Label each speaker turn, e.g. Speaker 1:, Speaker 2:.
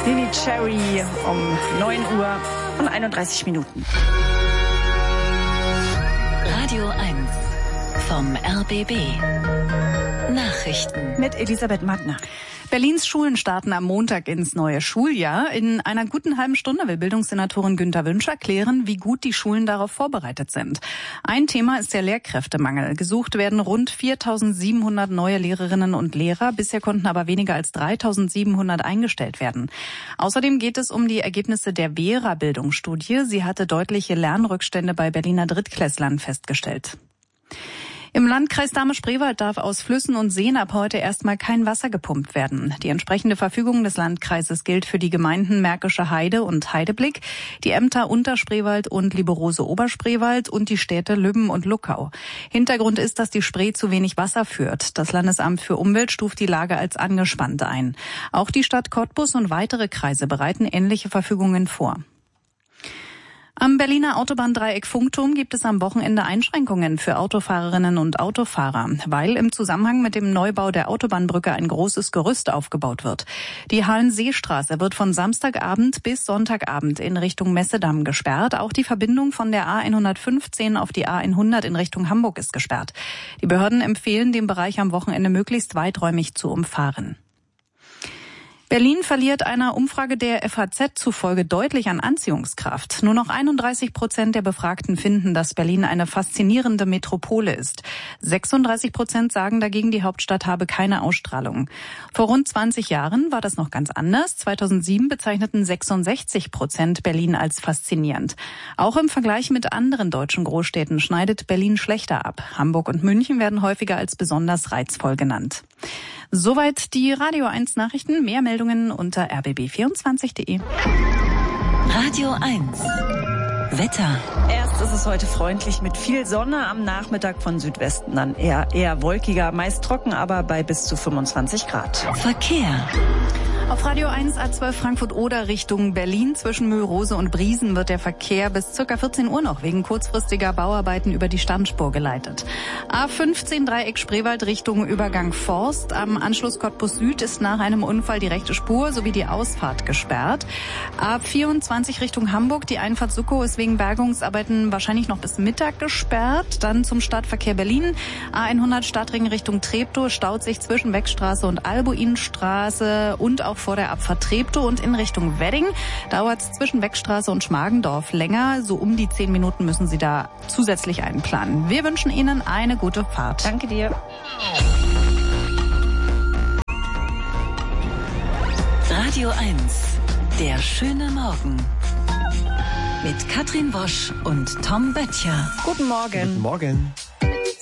Speaker 1: Nini Cherry um 9 Uhr und 31 Minuten.
Speaker 2: Radio 1 vom RBB. Nachrichten
Speaker 1: mit Elisabeth Magner.
Speaker 3: Berlins Schulen starten am Montag ins neue Schuljahr. In einer guten halben Stunde will Bildungssenatorin Günther Wünsch erklären, wie gut die Schulen darauf vorbereitet sind. Ein Thema ist der Lehrkräftemangel. Gesucht werden rund 4.700 neue Lehrerinnen und Lehrer. Bisher konnten aber weniger als 3.700 eingestellt werden. Außerdem geht es um die Ergebnisse der Vera-Bildungsstudie. Sie hatte deutliche Lernrückstände bei Berliner Drittklässlern festgestellt. Im Landkreis Dahme-Spreewald darf aus Flüssen und Seen ab heute erstmal kein Wasser gepumpt werden. Die entsprechende Verfügung des Landkreises gilt für die Gemeinden Märkische Heide und Heideblick, die Ämter Unterspreewald und Liberose-Oberspreewald und die Städte Lübben und Luckau. Hintergrund ist, dass die Spree zu wenig Wasser führt. Das Landesamt für Umwelt stuft die Lage als angespannt ein. Auch die Stadt Cottbus und weitere Kreise bereiten ähnliche Verfügungen vor. Am Berliner Autobahndreieck Funkturm gibt es am Wochenende Einschränkungen für Autofahrerinnen und Autofahrer, weil im Zusammenhang mit dem Neubau der Autobahnbrücke ein großes Gerüst aufgebaut wird. Die Hallenseestraße wird von Samstagabend bis Sonntagabend in Richtung Messedamm gesperrt. Auch die Verbindung von der A115 auf die A100 in Richtung Hamburg ist gesperrt. Die Behörden empfehlen, den Bereich am Wochenende möglichst weiträumig zu umfahren. Berlin verliert einer Umfrage der FAZ zufolge deutlich an Anziehungskraft. Nur noch 31% der Befragten finden, dass Berlin eine faszinierende Metropole ist. 36% sagen dagegen, die Hauptstadt habe keine Ausstrahlung. Vor rund 20 Jahren war das noch ganz anders. 2007 bezeichneten 66% Berlin als faszinierend. Auch im Vergleich mit anderen deutschen Großstädten schneidet Berlin schlechter ab. Hamburg und München werden häufiger als besonders reizvoll genannt. Soweit die Radio 1 Nachrichten. Mehr Meldungen unter rbb24.de.
Speaker 2: Radio 1 Wetter.
Speaker 1: Erst ist es heute freundlich mit viel Sonne, am Nachmittag von Südwesten dann eher wolkiger, meist trocken, aber bei bis zu 25 Grad.
Speaker 2: Verkehr.
Speaker 3: Auf Radio 1 A12 Frankfurt-Oder Richtung Berlin zwischen Mühlrose und Briesen wird der Verkehr bis ca. 14 Uhr noch wegen kurzfristiger Bauarbeiten über die Standspur geleitet. A15 Dreieck Spreewald Richtung Übergang Forst. Am Anschluss Cottbus Süd ist nach einem Unfall die rechte Spur sowie die Ausfahrt gesperrt. A24 Richtung Hamburg, die Einfahrt Suckow ist wegen Bergungsarbeiten wahrscheinlich noch bis Mittag gesperrt. Dann zum Stadtverkehr Berlin. A100 Stadtring Richtung Treptow staut sich zwischen Beckstraße und Albuinstraße und auch vor der Abfahrt Treptow und in Richtung Wedding dauert es zwischen Beckstraße und Schmargendorf länger. So um die 10 Minuten müssen Sie da zusätzlich einplanen. Wir wünschen Ihnen eine gute Fahrt.
Speaker 1: Danke dir.
Speaker 2: Radio 1, der schöne Morgen. Mit Katrin Wosch und Tom Böttcher.
Speaker 1: Guten Morgen.
Speaker 4: Guten Morgen.